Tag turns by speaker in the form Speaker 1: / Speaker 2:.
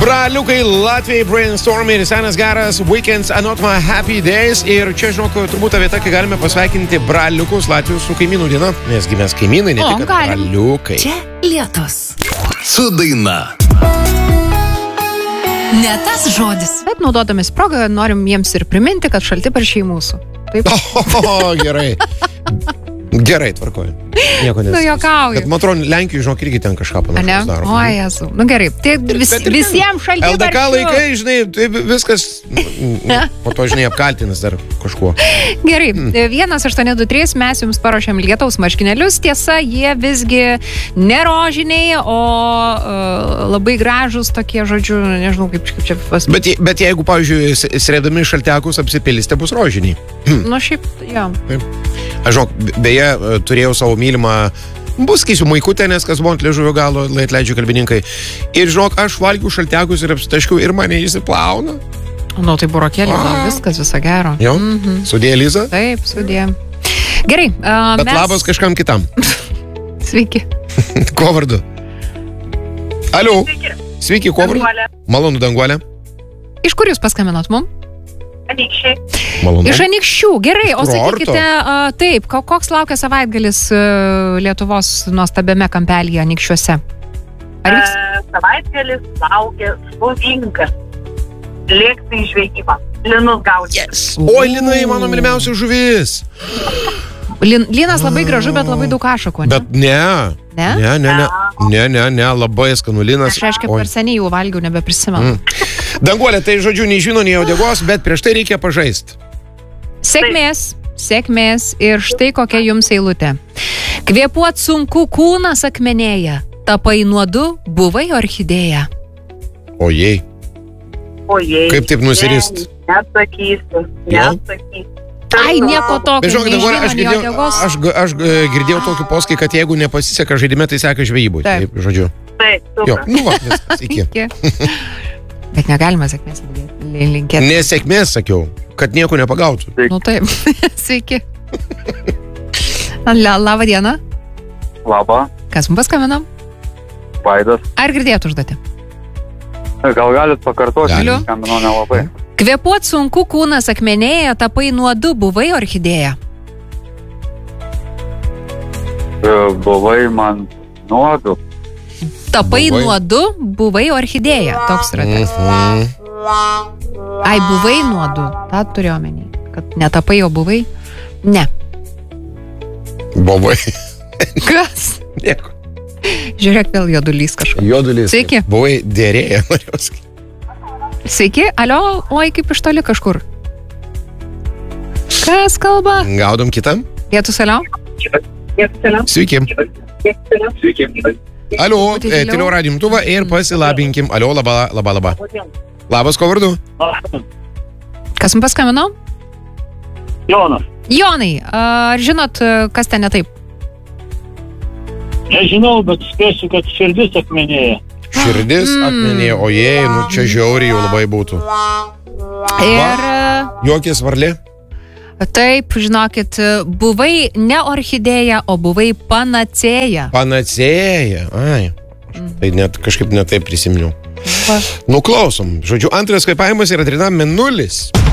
Speaker 1: Braliukai, Latvijai, Brainstorm ir senas geras Weekends are not my happy days. Ir čia, žinok, turbūt ta vieta, kai galime pasveikinti braliukus Latvijos su kaimynų diena. Nesgi mes kaimynai, ne tik braliukai.
Speaker 2: Čia Lietus.
Speaker 3: Su daina.
Speaker 2: Ne tas žodis.
Speaker 4: Bet naudodamis progą norim jiems ir priminti, kad šaltibarščiai mūsų. Taip?
Speaker 1: Gerai. Gerai, tvarkoju. Nieko nes.
Speaker 4: Nu, jokauju.
Speaker 1: Bet, man atrodo, Lenkijoje, žinok, irgi ten kažką panašaus daro.
Speaker 4: O, Jezu. Nu, gerai. Tai visiems šaltibarščių.
Speaker 1: LDK laikai, žinai, tai viskas, po to, žinai, apkaltinas dar kažkuo.
Speaker 4: Gerai. 1823 mes jums paruošėm lietaus marškinėlius. Tiesa, jie visgi nerožiniai, o labai gražus tokie, žodžiu, nežinau, kaip čia pasakyti.
Speaker 1: Bet jeigu, pavyzdžiui, srėdami šaltekus apsipilysite, bus rožiniai.
Speaker 4: Nu, šiaip, jo.
Speaker 1: Taip. Aš, žinok, beje, turėjau savo mylimą, bus, keisiu, maikutę, nes kas buvo ant liežuvio galo, atleidžia kalbininkai. Ir, žinok, aš valgiau šaltekus ir apsitaškiau ir mane įsiplauna.
Speaker 4: Nu, tai burokėlį, viskas, viso gero.
Speaker 1: Jo, sudėjo Liza?
Speaker 4: Taip, sudėjo. Gerai.
Speaker 1: Bet labas kažkam kitam.
Speaker 4: Sveiki.
Speaker 1: Ko vardu? Aliu. Sveiki, ko vardu? Malonu, Danguolė.
Speaker 4: Iš kur jūs paskambinot mum?
Speaker 5: Anykščiai.
Speaker 1: Malonu.
Speaker 4: Iš Anykščių, gerai, o sakykite, taip, koks laukia savaitgalis Lietuvos nuostabiame kampelyje Anykščiuose? Ar vyks?
Speaker 5: Savaitgalis laukia žuvinkas. Lėkti į žvejybą. Linus gaudė.
Speaker 1: Yes. Oi, linai, mano mylimiausia žuvis.
Speaker 4: Lynas labai gražu, bet labai daug ašakų, ne?
Speaker 1: Bet ne, labai skanu lynas.
Speaker 4: Aš reiškia, per seniai jau valgiau, nebeprisimenu.
Speaker 1: Danguolė, tai žodžiu, nei žino, nei uodegos, bet prieš tai reikia pažaisti.
Speaker 4: Sėkmės ir štai kokia jums eilutė. Kvėpuot sunku, kūnas akmenėja, tapai nuodu, buvai orchidėja.
Speaker 1: Ojei. Kaip taip nusirist?
Speaker 5: Neatsakysiu.
Speaker 4: Ai, nieko tokio.
Speaker 1: Bet žinok, dabar aš girdėjau tokį posakį, kad jeigu nepasiseka žaidime, tai seka žvejybui. Taip, žodžiu.
Speaker 5: Taip, super.
Speaker 1: Jo, nu va, iki.
Speaker 4: Bet negalima sėkmės linkėti.
Speaker 1: Nesėkmės, sakiau, kad nieko nepagautų.
Speaker 4: Nu taip, sveiki. Labą dieną.
Speaker 6: Labą.
Speaker 4: Kas mums paskambino?
Speaker 6: Vaidas.
Speaker 4: Ar girdėjot užduotį?
Speaker 6: Gal galit pakartoti?
Speaker 4: Galiu.
Speaker 6: Skambinau nelabai.
Speaker 4: Kvėpuot sunku, kūnas akmenėja, tapai nuodu, buvai orchidėja.
Speaker 6: Buvai man nuodu.
Speaker 4: Tapai nuodu, buvai orchidėja. Toks yra tekstas. Ai, buvai nuodu. Ta turiu omeny. Kad netapai, o buvai? Ne.
Speaker 1: Buvai.
Speaker 4: Kas?
Speaker 1: Nieko.
Speaker 4: Žiūrėk, vėl jodulys kažkas.
Speaker 1: Jodulys.
Speaker 4: Sveiki.
Speaker 1: Buvai dėrėja, Marijauski.
Speaker 4: Sveiki. Alio, oi, kaip iš toli kažkur. Kas kalba?
Speaker 1: Gaudom kitam?
Speaker 4: Lietus, alio?
Speaker 1: Sveiki. Alio, tyliau radimtuvą ir pasilabinkim. Alio, laba. Labas, ko vardu?
Speaker 4: Kas mums paskambino?
Speaker 7: Jonas.
Speaker 4: Jonai, ar žinot, kas ten ne taip?
Speaker 7: Nežinau, bet spėsiu, kad širdis akmenėja.
Speaker 1: Širdis akmenėja, ojei, nu čia žiauriai jau labai būtų.
Speaker 4: Ir...
Speaker 1: Juokės varlė?
Speaker 4: Taip, žinokit, buvai ne orchidėja, o buvai panacėja.
Speaker 1: Panacėja, ai. Tai net kažkaip netaip prisiminiau. Nu, klausom. Žodžiu, antras kvėpavimas yra 3 minulis.